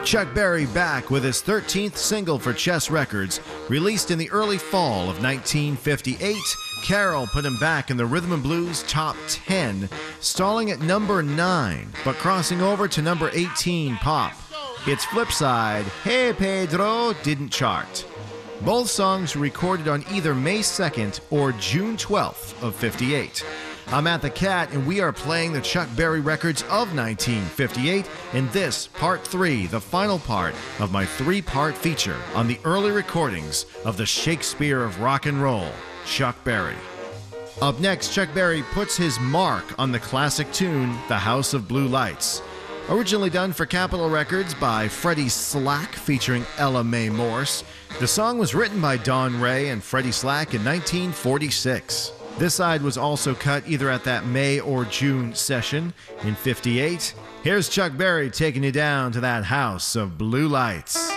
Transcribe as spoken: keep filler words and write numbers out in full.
Chuck Berry back with his thirteenth single for Chess Records, released in the early fall of nineteen fifty-eight. Carol put him back in the Rhythm and Blues Top ten, stalling at number nine, but crossing over to number eighteen pop. Its flip side, Hey Pedro, didn't chart. Both songs were recorded on either May second or June twelfth of fifty-eight. I'm At the Cat, and we are playing the Chuck Berry records of nineteen fifty-eight, in this, part three, the final part of my three-part feature on the early recordings of the Shakespeare of rock and roll, Chuck Berry. Up next, Chuck Berry puts his mark on the classic tune, The House of Blue Lights. Originally done for Capitol Records by Freddie Slack featuring Ella Mae Morse, the song was written by Don Ray and Freddie Slack in nineteen forty-six. This side was also cut either at that May or June session in fifty-eight. Here's Chuck Berry taking you down to that house of blue lights.